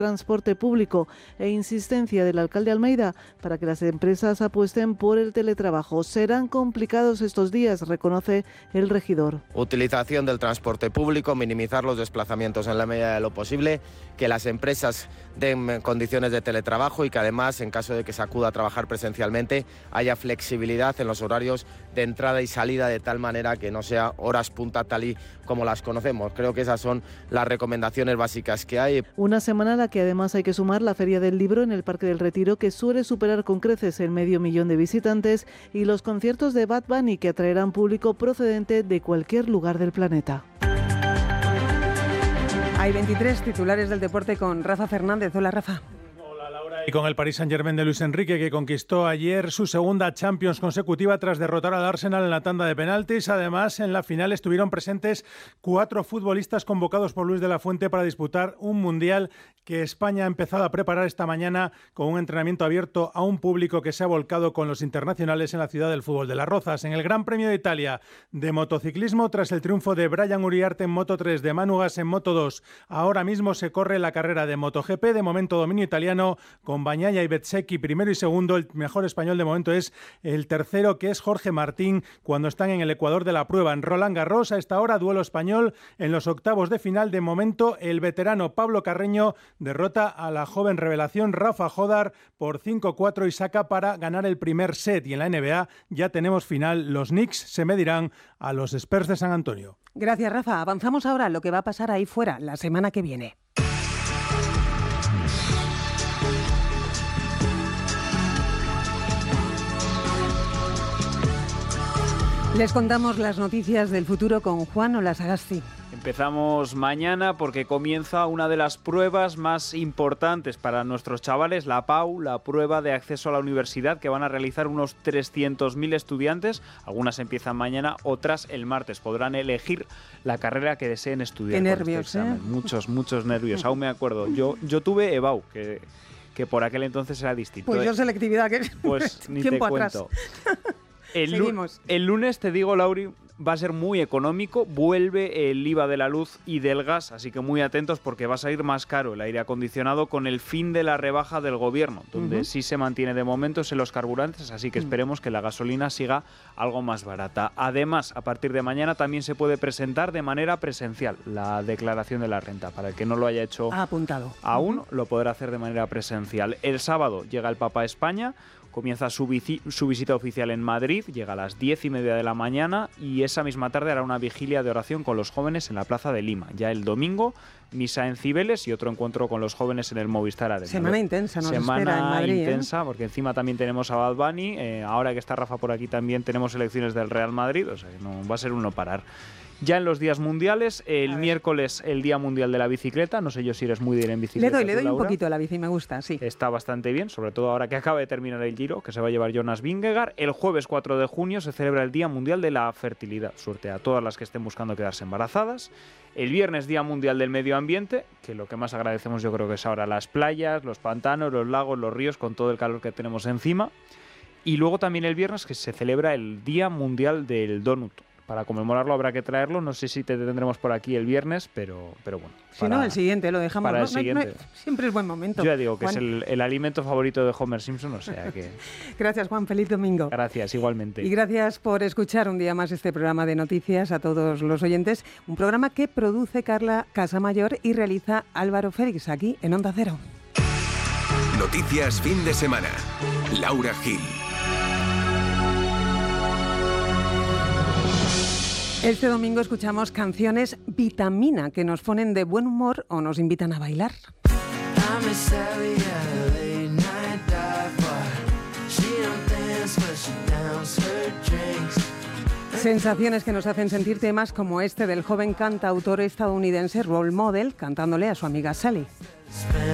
transporte público e insistencia del alcalde Almeida para que las empresas apuesten por el teletrabajo. Serán complicados estos días, reconoce el regidor. Utilización del transporte público, minimizar los desplazamientos en la medida de lo posible, que las empresas den condiciones de teletrabajo y que además, en caso de que se acuda a trabajar presencialmente, haya flexibilidad en los horarios de entrada y salida de tal manera que no sea horas punta tal y como las conocemos. Creo que esas son las recomendaciones básicas que hay. Una semana a la que además hay que sumar la Feria del Libro en el Parque del Retiro, que suele superar con creces el 500.000 de visitantes, y los conciertos de Bad Bunny, que atraerán público procedente de cualquier lugar del planeta. Hay 23 titulares del deporte con Rafa Fernández. Hola, Rafa. Y con el Paris Saint-Germain de Luis Enrique, que conquistó ayer su segunda Champions consecutiva tras derrotar al Arsenal en la tanda de penaltis. Además, en la final estuvieron presentes 4 futbolistas convocados por Luis de la Fuente para disputar un Mundial que España ha empezado a preparar esta mañana con un entrenamiento abierto a un público que se ha volcado con los internacionales en la ciudad del fútbol de Las Rozas. En el Gran Premio de Italia de motociclismo, tras el triunfo de Brian Uriarte en Moto 3, de Manu Gas en Moto 2, ahora mismo se corre la carrera de MotoGP, de momento dominio italiano, con Bagnaia y Bezzecchi primero y segundo. El mejor español de momento es el tercero, que es Jorge Martín, cuando están en el ecuador de la prueba. En Roland Garros, a esta hora, duelo español en los octavos de final. De momento, el veterano Pablo Carreño derrota a la joven revelación Rafa Jodar por 5-4 y saca para ganar el primer set. Y en la NBA ya tenemos final. Los Knicks se medirán a los Spurs de San Antonio. Gracias, Rafa. Avanzamos ahora a lo que va a pasar ahí fuera la semana que viene. Les contamos las noticias del futuro con Juan Olasagasti. Empezamos mañana porque comienza una de las pruebas más importantes para nuestros chavales, la PAU, la prueba de acceso a la universidad, que van a realizar unos 300.000 estudiantes. Algunas empiezan mañana, otras el martes. Podrán elegir la carrera que deseen estudiar. Qué nervios, este muchos nervios. Aún me acuerdo. Yo tuve EBAU, que por aquel entonces era distinto. Pues yo selectividad, que pues ni tiempo te cuento. Seguimos. El lunes, te digo, Lauri, va a ser muy económico. Vuelve el IVA de la luz y del gas, así que muy atentos porque va a salir más caro el aire acondicionado con el fin de la rebaja del gobierno. Donde sí se mantiene de momento es en los carburantes, así que esperemos que la gasolina siga algo más barata. Además, a partir de mañana también se puede presentar de manera presencial la declaración de la renta. Para el que no lo haya hecho apuntado aún, lo podrá hacer de manera presencial. El sábado llega el Papa a España. Comienza su visita oficial en Madrid, llega a las 10:30 de la mañana y esa misma tarde hará una vigilia de oración con los jóvenes en la Plaza de Lima. Ya el domingo, misa en Cibeles y otro encuentro con los jóvenes en el Movistar Arena. Semana intensa nos espera en Madrid. Semana intensa, porque encima también tenemos a Bad Bunny, ahora que está Rafa por aquí también tenemos elecciones del Real Madrid, o sea que no va a ser un no parar. Ya en los días mundiales, el miércoles el Día Mundial de la Bicicleta, no sé yo si eres muy de ir en bicicleta. Le doy un poquito a la bici, me gusta, sí. Está bastante bien, sobre todo ahora que acaba de terminar el Giro, que se va a llevar Jonas Vingegaard. El jueves 4 de junio se celebra el Día Mundial de la Fertilidad. Suerte a todas las que estén buscando quedarse embarazadas. El viernes, Día Mundial del Medio Ambiente, que lo que más agradecemos yo creo que es ahora las playas, los pantanos, los lagos, los ríos, con todo el calor que tenemos encima. Y luego también el viernes que se celebra el Día Mundial del Donut. Para conmemorarlo habrá que traerlo, no sé si te tendremos por aquí el viernes, pero bueno. Si no, el siguiente, lo dejamos. Para el siguiente. Siempre es buen momento. Yo ya digo que Juan, es el alimento favorito de Homer Simpson, o sea que... Gracias, Juan, feliz domingo. Gracias, igualmente. Y gracias por escuchar un día más este programa de noticias a todos los oyentes. Un programa que produce Carla Casamayor y realiza Álvaro Félix, aquí en Onda Cero. Noticias fin de semana. Laura Gil. Este domingo escuchamos canciones vitamina que nos ponen de buen humor o nos invitan a bailar. Sensaciones que nos hacen sentir temas como este del joven cantautor estadounidense Role Model cantándole a su amiga Sally.